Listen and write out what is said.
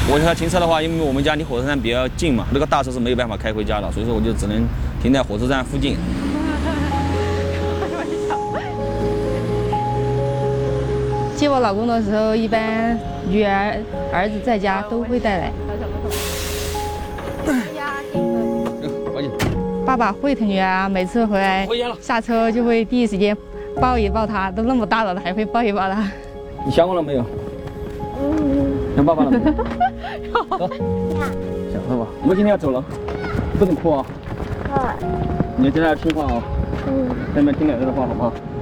我家停车的话，因为我们家离火车站比较近嘛，那个大车是没有办法开回家的，所以说我就只能停在火车站附近。 接我老公的时候，一般女儿、儿子在家都会带来。爸爸会疼女儿，每次回来下车就会第一时间抱一抱她，都那么大了还会抱一抱她。 你想我了没有？想爸爸了没有？走，想爸爸。我们今天要走了，不准哭啊！你今天要听话啊！在那边听奶奶的话，好不好？